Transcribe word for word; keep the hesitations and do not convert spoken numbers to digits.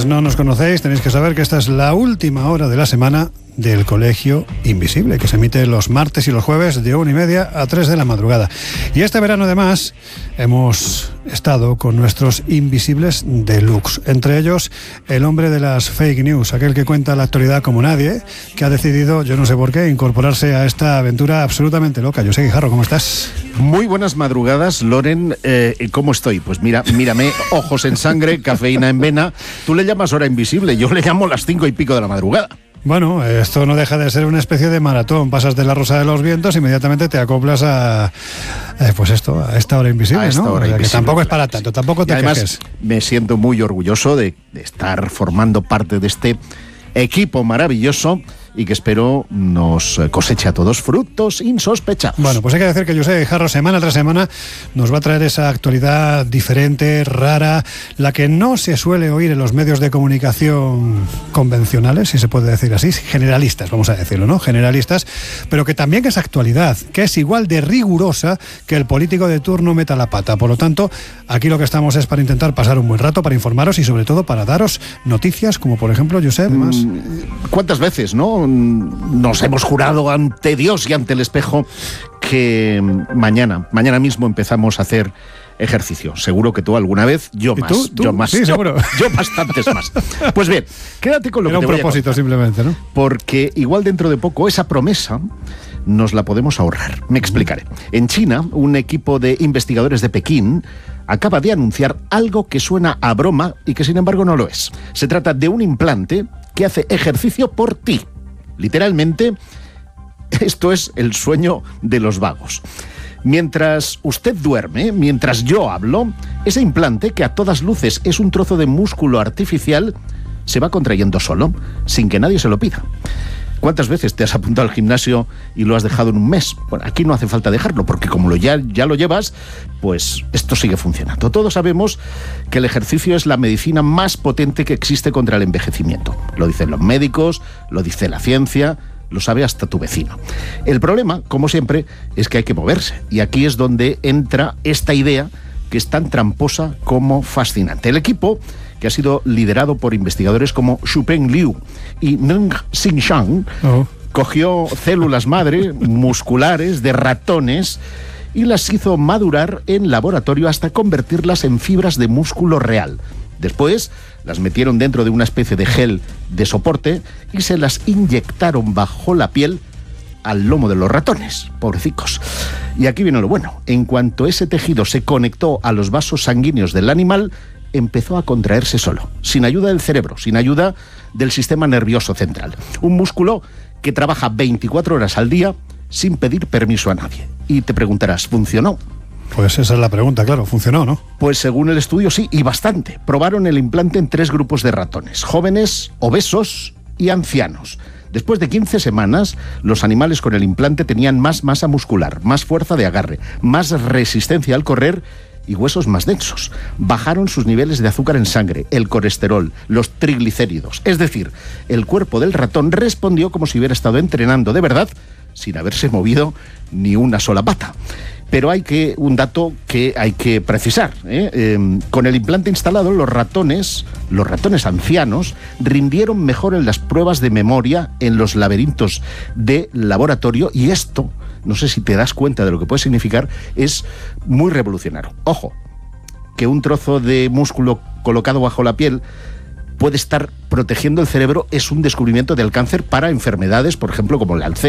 quienes no nos conocéis, tenéis que saber que esta es la última hora de la semana del Colegio Invisible, que se emite los martes y los jueves de una y media a tres de la madrugada. Y este verano, además, hemos estado con nuestros invisibles deluxe. Entre ellos, el hombre de las fake news, aquel que cuenta la actualidad como nadie, que ha decidido, yo no sé por qué, incorporarse a esta aventura absolutamente loca. José Guijarro, ¿cómo estás? Muy buenas madrugadas, Loren. Eh, ¿Cómo estoy? Pues mira, mírame, ojos en sangre, cafeína en vena. Tú le llamas hora invisible, yo le llamo las cinco y pico de la madrugada. Bueno, esto no deja de ser una especie de maratón. Pasas de la Rosa de los Vientos, inmediatamente te acoplas a, eh, pues esto, a esta hora invisible, a esta ¿no? hora O sea, invisible, que tampoco es para claro, tanto, sí. tampoco te y además, quejes. Me siento muy orgulloso de, de estar formando parte de este equipo maravilloso y que espero nos coseche a todos frutos insospechados. Bueno, pues hay que decir que José Guijarro semana tras semana nos va a traer esa actualidad diferente, rara, la que no se suele oír en los medios de comunicación convencionales, si se puede decir así, generalistas, vamos a decirlo, ¿no? Generalistas, pero que también es actualidad, que es igual de rigurosa que el político de turno meta la pata. Por lo tanto, aquí lo que estamos es para intentar pasar un buen rato, para informaros y sobre todo para daros noticias, como por ejemplo, José, además. ¿Cuántas veces, no? Nos hemos jurado ante Dios y ante el espejo que mañana, mañana mismo empezamos a hacer ejercicio. Seguro que tú alguna vez, yo más. ¿Tú? ¿Tú? Yo más. Sí, yo, seguro. Yo bastantes más. Pues bien, quédate con lo Era que te un voy a propósito contar, simplemente, ¿no? porque igual dentro de poco esa promesa nos la podemos ahorrar. Me explicaré. En China, un equipo de investigadores de Pekín acaba de anunciar algo que suena a broma y que sin embargo no lo es. Se trata de un implante que hace ejercicio por ti. Literalmente, esto es el sueño de los vagos. Mientras usted duerme, mientras yo hablo, ese implante, que a todas luces es un trozo de músculo artificial, se va contrayendo solo, sin que nadie se lo pida. ¿Cuántas veces te has apuntado al gimnasio y lo has dejado en un mes? Bueno, aquí no hace falta dejarlo, porque como lo ya, ya lo llevas, pues esto sigue funcionando. Todos sabemos que el ejercicio es la medicina más potente que existe contra el envejecimiento. Lo dicen los médicos, lo dice la ciencia, lo sabe hasta tu vecino. El problema, como siempre, es que hay que moverse. Y aquí es donde entra esta idea que es tan tramposa como fascinante. El equipo, que ha sido liderado por investigadores como Xupeng Liu y Neng Xinshang, oh. cogió células madre musculares de ratones y las hizo madurar en laboratorio hasta convertirlas en fibras de músculo real. Después las metieron dentro de una especie de gel de soporte y se las inyectaron bajo la piel al lomo de los ratones, pobrecicos. Y aquí viene lo bueno. En cuanto ese tejido se conectó a los vasos sanguíneos del animal, empezó a contraerse solo, sin ayuda del cerebro, sin ayuda del sistema nervioso central. Un músculo que trabaja veinticuatro horas al día sin pedir permiso a nadie. Y te preguntarás, ¿funcionó? Pues esa es la pregunta, claro, ¿funcionó, no? Pues según el estudio sí, y bastante. Probaron el implante en tres grupos de ratones, jóvenes, obesos y ancianos. Después de quince semanas, los animales con el implante tenían más masa muscular, más fuerza de agarre, más resistencia al correr y huesos más densos. Bajaron sus niveles de azúcar en sangre, el colesterol, los triglicéridos. Es decir, el cuerpo del ratón respondió como si hubiera estado entrenando de verdad, sin haberse movido ni una sola pata. Pero hay que un dato que hay que precisar, ¿eh? Eh, con el implante instalado, los ratones, los ratones ancianos, rindieron mejor en las pruebas de memoria en los laberintos de laboratorio, y esto, no sé si te das cuenta de lo que puede significar, es muy revolucionario. Ojo, que un trozo de músculo colocado bajo la piel puede estar protegiendo el cerebro es un descubrimiento del cáncer para enfermedades, por ejemplo, como el Alzheimer.